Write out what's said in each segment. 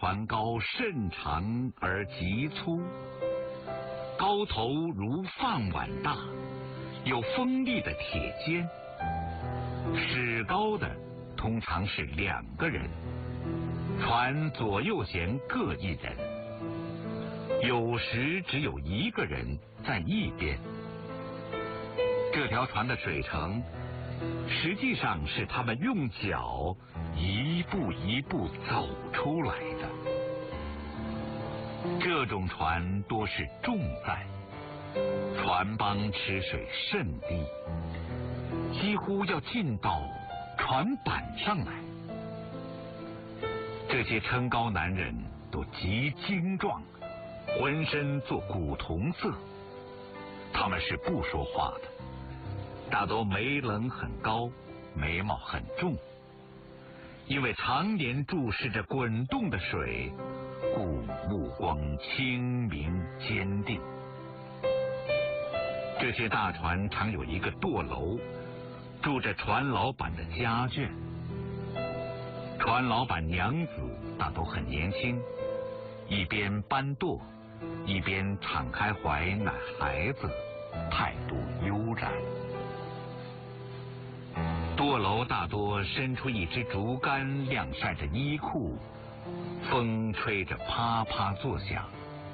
船高甚长而极粗，高头如饭碗大，有锋利的铁尖。驶高的通常是2个人，船左右舷各1人，有时只有1个人在一边。这条船的水程实际上是他们用脚一步一步走出来的。这种船多是重载，船帮吃水甚低，几乎要进到船板上来。这些撑篙男人都极精壮，浑身做古铜色，他们是不说话的，大多眉棱很高，眉毛很重，因为常年注视着滚动的水，故目光清明坚定。这些大船常有一个舵楼，住着船老板的家眷。船老板娘子大都很年轻，一边搬舵，一边敞开怀奶孩子，态度悠然。舵楼大多伸出一支竹竿，晾晒着衣裤，风吹着啪啪作响。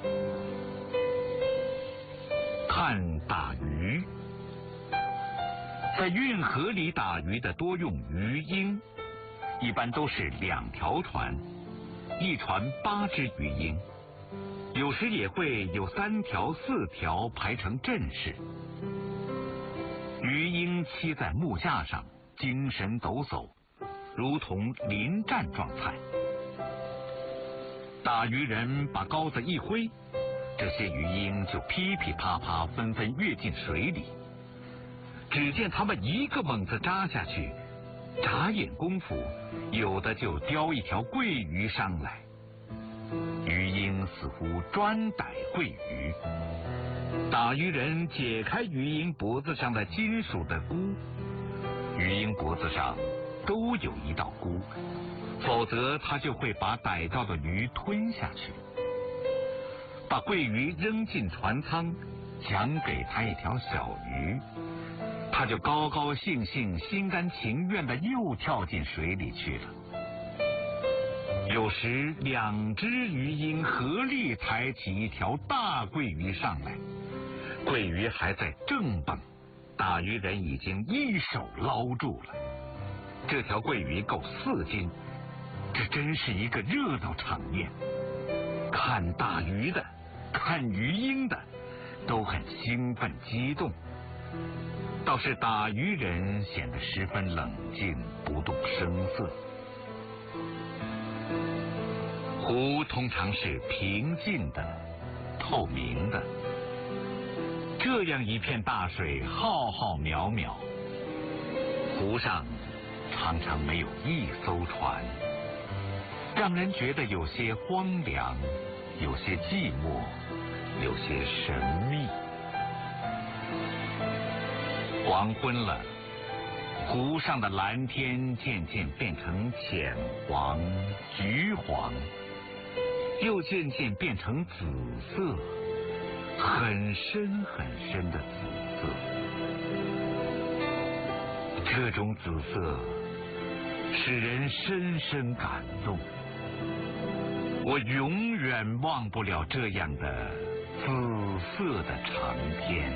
看打鱼，在运河里打鱼的多用鱼鹰，一般都是2条船，一船8只鱼鹰，有时也会有3条、4条排成阵势。鱼鹰栖在木架上，精神抖擞，如同临战状态。打鱼人把篙子一挥，这些鱼鹰就噼噼啪啪纷纷跃进水里。只见他们一个猛子扎下去，眨眼功夫，有的就叼一条桂鱼上来。鱼鹰似乎专逮桂鱼，打鱼人解开鱼鹰脖子上的金属的箍，鱼鹰脖子上都有一道箍，否则它就会把逮到的鱼吞下去。把桂鱼扔进船舱，奖给他一条小鱼，他就高高兴兴、心甘情愿地又跳进水里去了。有时2只鱼鹰合力抬起一条大桂鱼上来，桂鱼还在正蹦，打鱼人已经一手捞住了。这条桂鱼够4斤，这真是一个热闹场面。看打鱼的，看鱼鹰的，都很兴奋激动。倒是打鱼人显得十分冷静，不动声色。湖通常是平静的、透明的，这样一片大水浩浩渺渺，湖上常常没有一艘船，让人觉得有些荒凉，有些寂寞，有些神秘。黄昏了，湖上的蓝天渐渐变成浅黄、橘黄，又渐渐变成紫色，很深很深的紫色。这种紫色使人深深感动，我永远忘不了这样的紫色的长天。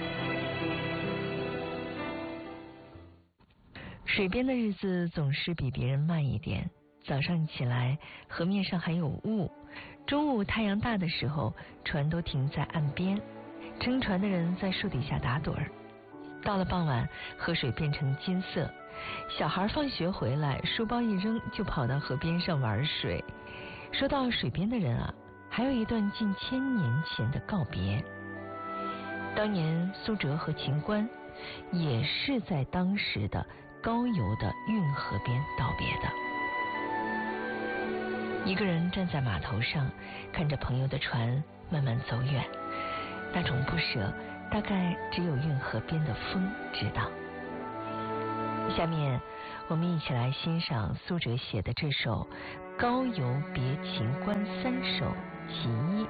水边的日子总是比别人慢一点，早上起来河面上还有雾，中午太阳大的时候，船都停在岸边，撑船的人在树底下打盹儿。到了傍晚，河水变成金色，小孩放学回来，书包一扔就跑到河边上玩水。说到水边的人啊，还有一段近1000年前的告别。当年苏辙和秦观也是在当时的高邮的运河边道别的。一个人站在码头上，看着朋友的船慢慢走远，那种不舍，大概只有运河边的风知道。下面我们一起来欣赏苏辙写的这首《高邮别秦关三首其一》。